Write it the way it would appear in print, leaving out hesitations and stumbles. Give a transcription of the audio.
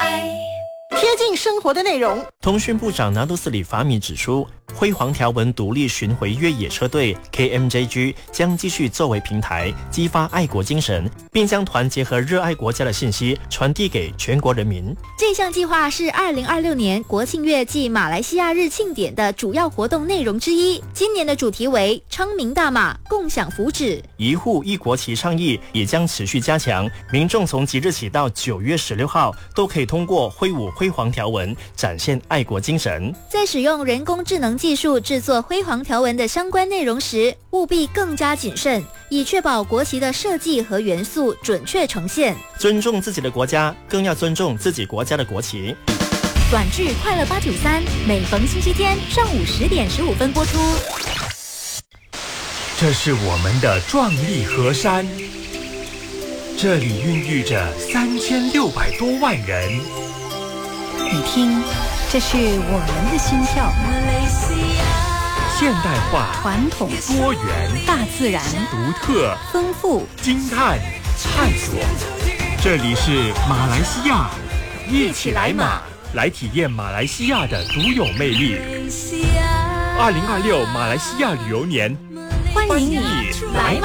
贴近生活的内容。 通讯部长拿督斯里法米指出，辉煌条纹独立巡回越野车队 KMJG 将继续作为平台，激发爱国精神，并将团结和热爱国家的信息传递给全国人民。 这项计划是2026年国庆月暨马来西亚日庆典的主要活动内容之一。今年的主题为昌明大马，共享福祉。 一户一国旗倡议也将持续加强，民众从即日起到9月16号都可以通过挥舞辉煌条纹，展现爱国精神。 在使用人工智能技术制作辉煌条纹的相关内容时，务必更加谨慎，以确保国旗的设计和元素准确呈现。 尊重自己的国家，更要尊重自己国家的国旗。 短剧《快乐893》每逢星期天上午10点15分播出。 这是我们的壮丽河山，这里孕育着3600多万人。 你听，这是我们的心跳。 现代化、 传统、 多元、 大自然、 独特、 丰富、 惊叹、探索。这里是马来西亚，一起来马，来体验马来西亚的独有魅力。2026马来西亚旅游年， 欢迎你来马。